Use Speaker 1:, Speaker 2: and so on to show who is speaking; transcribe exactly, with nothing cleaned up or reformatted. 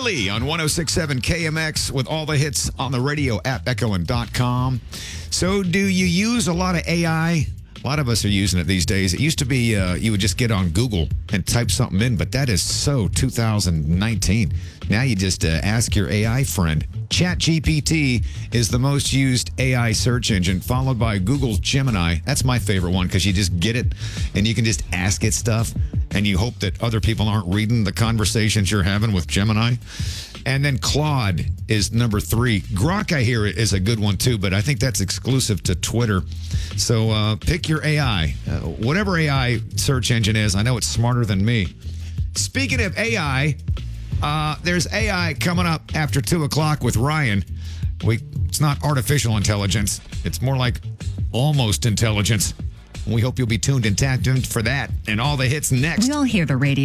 Speaker 1: Riley on one oh six point seven K M X with all the hits on the radio app, echoing dot com. So do you use a lot of A I? A lot of us are using it these days. It used to be uh, you would just get on Google and type something in, but that is so two thousand nineteen. Now you just uh, ask your A I friend. ChatGPT is the most used A I search engine, followed by Google Gemini. That's my favorite one because you just get it and you can just ask it stuff, and you hope that other people aren't reading the conversations you're having with Gemini. And then Claude is number three. Grok, I hear, is a good one too, but I think that's exclusive to Twitter. So uh, pick your A I. Uh, whatever A I search engine is, I know it's smarter than me. Speaking of A I, uh, there's A I coming up after two o'clock with Ryan. We, it's not artificial intelligence. It's more like almost intelligence. We hope you'll be tuned and tapped in for that and all the hits next.
Speaker 2: We all hear the radio.